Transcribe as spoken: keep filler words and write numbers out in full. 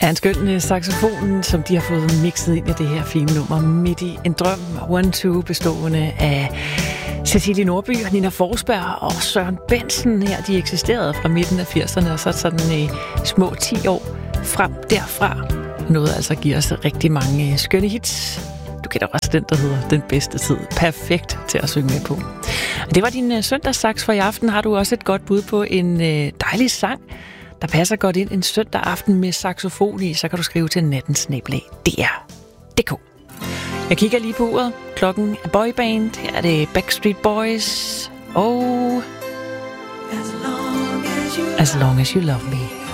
er en skøn saxofon, som de har fået mixet ind i det her fine nummer Midt i en drøm. One Two bestående af Cecilie Nordby og Nina Forsberg og Søren Bensen her. De eksisterede fra midten af firserne og så sådan i små ti år frem derfra. Noget altså giver os rigtig mange skønne hits. Du kender også den, der hedder Den Bedste Tid. Perfekt til at synge med på. Det var din søndagssaks for i aften. Har du også et godt bud på en dejlig sang, der passer godt ind en søndag aften med saxofon i, så kan du skrive til natten snabel-a d r punktum d k. Jeg kigger lige på uret. Klokken er boyband. Her er det Backstreet Boys og As Long As You Love Me.